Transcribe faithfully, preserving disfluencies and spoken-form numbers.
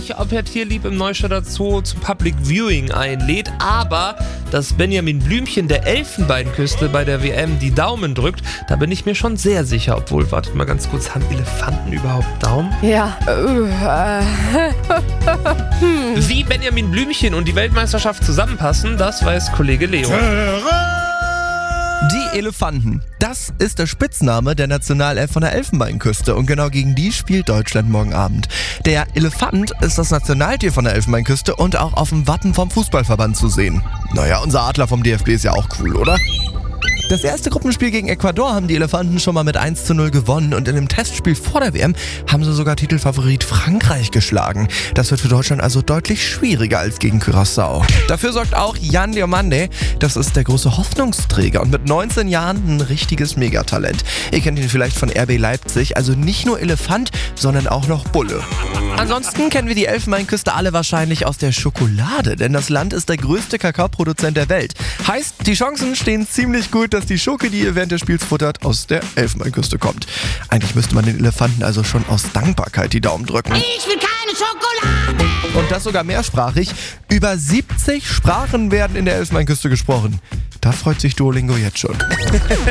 nicht, ob Herr Tierlieb im Neustädter Zoo zum Public Viewing einlädt, aber dass Benjamin Blümchen der Elfenbeinküste bei der W M die Daumen drückt, da bin ich mir schon sehr sicher. Obwohl, wartet mal ganz kurz, haben Elefanten überhaupt Daumen? Ja. Wie Benjamin Blümchen und die Weltmeisterschaft zusammenpassen, das weiß Kollege Leo. Die Elefanten. Das ist der Spitzname der Nationalelf von der Elfenbeinküste und genau gegen die spielt Deutschland morgen Abend. Der Elefant ist das Nationaltier von der Elfenbeinküste und auch auf dem Wappen vom Fußballverband zu sehen. Naja, unser Adler vom D F B ist ja auch cool, oder? Das erste Gruppenspiel gegen Ecuador haben die Elefanten schon mal mit eins zu null gewonnen und in dem Testspiel vor der W M haben sie sogar Titelfavorit Frankreich geschlagen. Das wird für Deutschland also deutlich schwieriger als gegen Curaçao. Dafür sorgt auch Jan Diomande, das ist der große Hoffnungsträger und mit neunzehn Jahren ein richtiges Megatalent. Ihr kennt ihn vielleicht von R B Leipzig, also nicht nur Elefant, sondern auch noch Bulle. Ansonsten kennen wir die Elfenbeinküste alle wahrscheinlich aus der Schokolade, denn das Land ist der größte Kakaoproduzent der Welt. Heißt, die Chancen stehen ziemlich gut, dass die Schoki, die ihr während des Spiels futtert, aus der Elfenbeinküste kommt. Eigentlich müsste man den Elefanten also schon aus Dankbarkeit die Daumen drücken. Ich will keine Schokolade! Und das sogar mehrsprachig. Über siebzig Sprachen werden in der Elfenbeinküste gesprochen. Da freut sich Duolingo jetzt schon.